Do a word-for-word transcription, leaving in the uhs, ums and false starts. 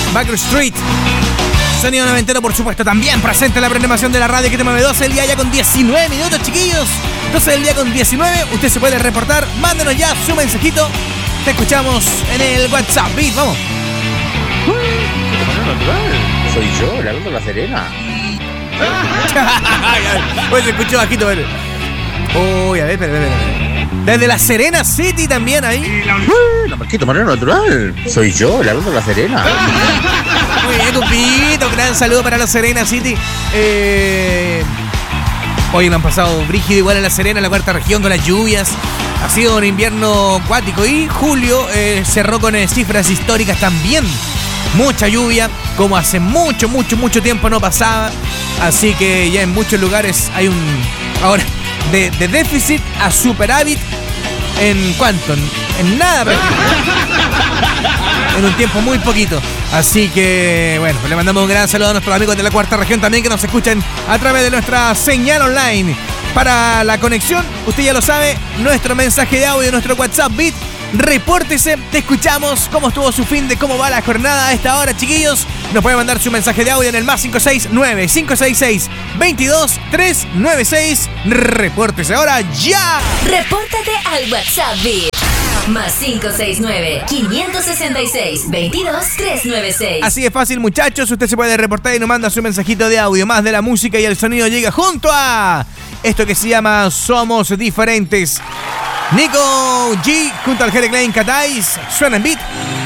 Backstreet. Sonido noventero, por supuesto, también presente en la programación de la radio que te mueve. doce del día ya con diecinueve minutos, chiquillos. doce del día con diecinueve. Usted se puede reportar. Mándenos ya su mensajito. Te escuchamos en el WhatsApp. Beat, vamos. Soy yo, la de La Serena. Pues se escuchó bajito, pero. Uy, a ver, espera, espera, espera. Desde La Serena City también ahí. La Marquito Moreno Natural. Soy yo, la de La Serena. Muy bien, compito. Gran saludo para La Serena City. Eh... Hoy me han pasado brígido igual en La Serena, en la cuarta región, con las lluvias. Ha sido un invierno acuático y julio eh, cerró con eh, cifras históricas también. Mucha lluvia, como hace mucho, mucho, mucho tiempo no pasaba. Así que ya en muchos lugares hay un... Ahora, de, de déficit a superávit. ¿En cuánto? En, en nada, pero... en un tiempo muy poquito. Así que, bueno, le mandamos un gran saludo a nuestros amigos de la cuarta región también que nos escuchan a través de nuestra señal online. Para la conexión, usted ya lo sabe, nuestro mensaje de audio, nuestro WhatsApp Beat. Repórtese, te escuchamos, cómo estuvo su fin de cómo va la jornada a esta hora, chiquillos. Nos puede mandar su mensaje de audio en el más cinco seis nueve, cinco seis seis, veintidós, trescientos noventa y seis. Repórtese ahora ya. Repórtate al WhatsApp Beat. Más cinco seis nueve, quinientos sesenta y seis, veintidós, trescientos noventa y seis. Así de fácil, muchachos. Usted se puede reportar y nos manda su mensajito de audio. Más de la música y el sonido llega junto a esto que se llama Somos Diferentes. Nico G junto al Jere Klein Catais. Suena en Beat.